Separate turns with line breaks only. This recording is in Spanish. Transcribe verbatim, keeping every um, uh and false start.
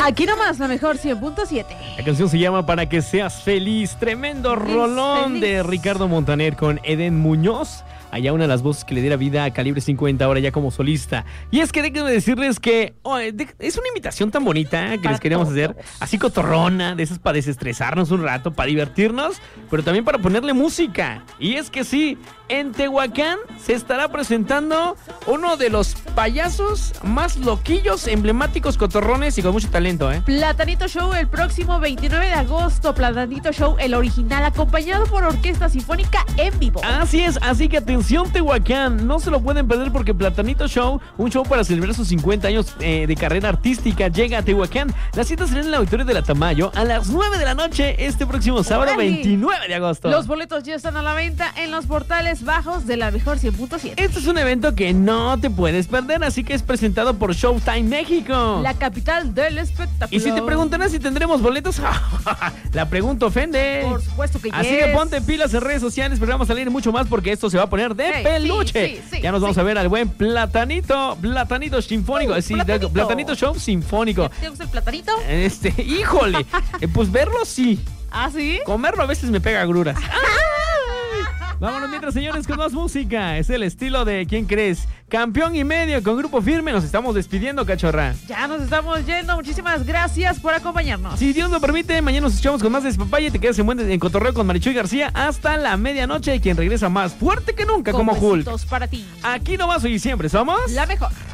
Aquí nomás, la mejor cien punto siete.
La canción se llama Para que seas feliz. Tremendo
Feliz,
rolón
feliz.
de Ricardo Montaner con Eden Muñoz. Allá una de las voces que le diera vida a Calibre cincuenta, ahora ya como solista. Y es que déjenme decirles que oh, de, es una invitación tan bonita que
Para
les queríamos
todos.
hacer. Así cotorrona, de esas para desestresarnos un rato, para divertirnos, pero también para ponerle música. Y es que sí, en Tehuacán se estará presentando uno de los payasos más loquillos, emblemáticos, cotorrones y con mucho talento, ¿eh?
Platanito Show el próximo veintinueve de agosto. Platanito Show, el original, acompañado por Orquesta Sinfónica en vivo.
Así es, así que atención Tehuacán, no se lo pueden perder porque Platanito Show, un show para celebrar sus cincuenta años eh, de carrera artística, llega a Tehuacán. La cita será en el auditorio de la Tamayo a las nueve de la noche este próximo sábado
¡Órale!
veintinueve de agosto.
Los boletos ya están a la venta en los portales bajos de la mejor cien punto siete.
Este es un evento que no te puedes perder, así que es presentado por Showtime México.
La capital del espectáculo.
Y si te preguntan si tendremos boletos, la pregunta ofende.
Por supuesto que
Así
yes.
que ponte pilas en redes sociales, pero vamos a salir mucho más porque esto se va a poner de
Sí,
peluche.
sí, sí,
ya nos vamos
sí.
a ver al buen Platanito, Platanito Sinfónico,
Uh,
sí,
Platanito.
Platanito Show Sinfónico.
¿Te gusta el platanito?
Este, híjole, eh, pues verlo sí,
¿Ah, sí?
comerlo a veces me pega agruras. Vámonos mientras, señores, con más música. Es el estilo de ¿Quién crees? Campeón y medio con Grupo Firme. Nos estamos despidiendo, cachorra.
Ya nos estamos yendo. Muchísimas gracias por acompañarnos.
Si Dios lo permite, mañana nos echamos con más Despapalle. Te quedas en buen en cotorreo con Marichuy García hasta la medianoche. Quien regresa más fuerte que nunca,
Con
como Hulk.
besitos para ti.
Aquí nomás hoy y siempre somos
La mejor.